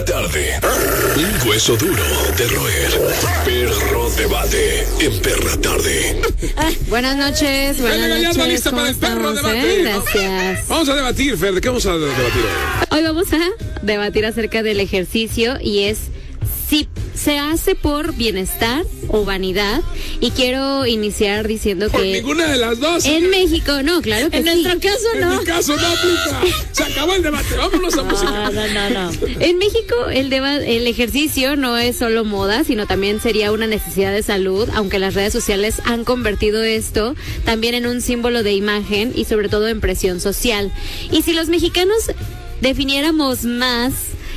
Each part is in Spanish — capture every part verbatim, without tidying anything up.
la tarde. Un hueso duro de roer. Perro debate en Perra Tarde. Ah, buenas noches, buenas Venga, noches. ya lista para el perro estamos, debate. eh? Gracias. Vamos a debatir, Fer. ¿De qué vamos a debatir hoy? Hoy vamos a debatir acerca del ejercicio y es si se hace por bienestar o vanidad. Y quiero iniciar diciendo Por que ninguna de las dos. en México, no, claro que En sí. nuestro caso, En no. mi caso no aplica. Se acabó el debate. Vámonos a música. No, no, no, no. En México el deba- el ejercicio no es solo moda, sino también sería una necesidad de salud, aunque las redes sociales han convertido esto también en un símbolo de imagen y sobre todo en presión social. Y si los mexicanos definiéramos más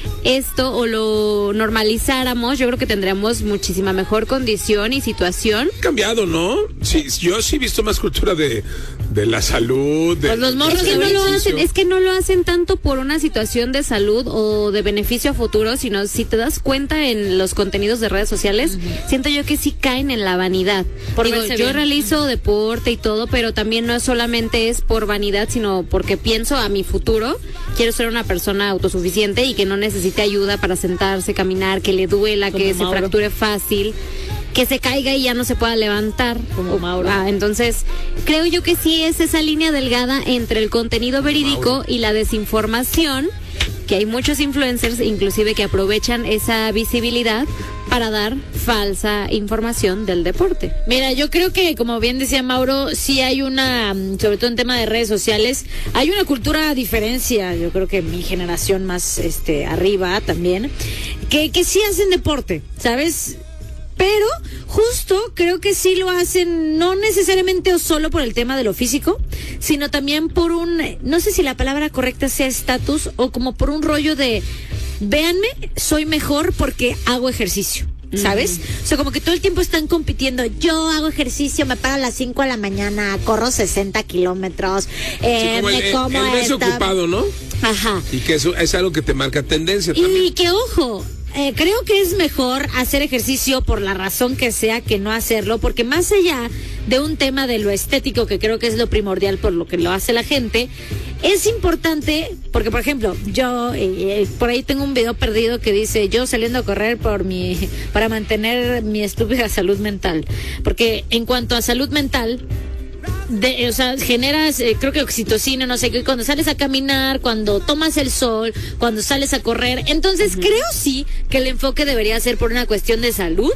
esto o lo normalizáramos, yo creo que tendríamos muchísima mejor condición y situación. Ha cambiado, ¿no? Sí, yo sí he visto más cultura de, de la salud. De, Pues los morros Es que del no lo ejercicio. hacen, es que no lo hacen tanto por una situación de salud o de beneficio a futuro, sino si te das cuenta en los contenidos de redes sociales, uh-huh. siento yo que sí caen en la vanidad. Por Digo, verse yo bien. realizo deporte y todo, pero también no solamente es por vanidad, sino porque pienso a mi futuro, quiero ser una persona autosuficiente y que no necesite ayuda para sentarse, caminar, que le duela, Como que se Mauro. fracture fácil, que se caiga y ya no se pueda levantar. Como Mauro. Ah, entonces, creo yo que sí es esa línea delgada entre el contenido verídico y la desinformación, que hay muchos influencers inclusive que aprovechan esa visibilidad para dar falsa información del deporte. Mira, yo creo que, como bien decía Mauro, sí hay una, mm, sobre todo en tema de redes sociales, hay una cultura diferencia, yo creo que mi generación más este arriba también, que, que sí hacen deporte, ¿sabes? Pero justo creo que sí lo hacen, no necesariamente o solo por el tema de lo físico, sino también por un, no sé si la palabra correcta sea estatus, o como por un rollo de, véanme, soy mejor porque hago ejercicio, ¿sabes? Mm. O sea, como que todo el tiempo están compitiendo. Yo hago ejercicio, me paro a las cinco de la mañana, corro sesenta kilómetros, eh, Sí, como me el, como el mes esta- ocupado, ¿no? Ajá. Y que eso es algo que te marca tendencia también. Y que ojo, eh, creo que es mejor hacer ejercicio por la razón que sea que no hacerlo, porque más allá de un tema de lo estético, que creo que es lo primordial por lo que lo hace la gente, es importante, porque por ejemplo, yo eh, eh, por ahí tengo un video perdido que dice yo saliendo a correr por mi, para mantener mi estúpida salud mental, porque en cuanto a salud mental, De, o sea, generas, eh, creo que oxitocina, no sé qué, cuando sales a caminar, cuando tomas el sol, cuando sales a correr. Entonces, uh-huh. creo sí que el enfoque debería ser por una cuestión de salud,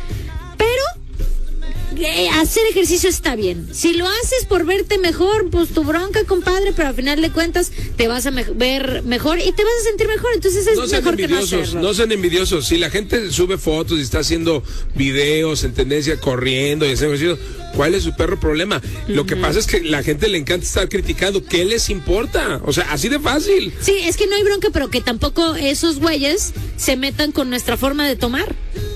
pero eh, hacer ejercicio está bien. Si lo haces por verte mejor, pues tu bronca, compadre, pero al final de cuentas te vas a me- ver mejor y te vas a sentir mejor. Entonces es No sean mejor que no envidiosos, hacerlo. no sean envidiosos. Si la gente sube fotos y está haciendo videos en tendencia, corriendo y haciendo ejercicio, ¿cuál es su perro problema? Uh-huh. Lo que pasa es que la gente le encanta estar criticando. ¿Qué les importa? O sea, así de fácil. Sí, es que no hay bronca, pero que tampoco esos güeyes se metan con nuestra forma de tomar.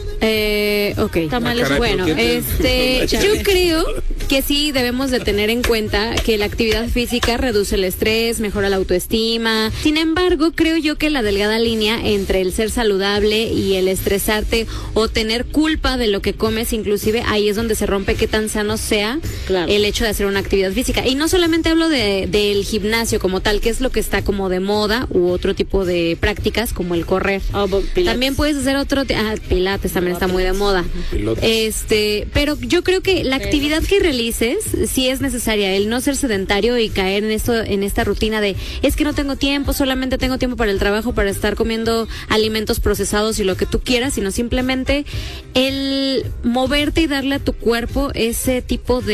Eh, ok. Tamales, Ah, caray, bueno, ¿pero qué te- este, yo creo que sí debemos de tener en cuenta que la actividad física reduce el estrés, mejora la autoestima. Sin embargo, creo yo que la delgada línea entre el ser saludable y el estresarte o tener culpa de lo que comes, inclusive ahí es donde se rompe qué tan sano sea Claro. el hecho de hacer una actividad física. Y no solamente hablo de del gimnasio como tal, que es lo que está como de moda, u otro tipo de prácticas como el correr. Oh, pilates. También puedes hacer otro, ti- ah, pilates también está muy de moda. Pilotes. Este, pero yo creo que la actividad que realices sí es necesaria, el no ser sedentario y caer en esto, en esta rutina de es que no tengo tiempo, solamente tengo tiempo para el trabajo, para estar comiendo alimentos procesados y lo que tú quieras, sino simplemente el moverte y darle a tu cuerpo ese tipo de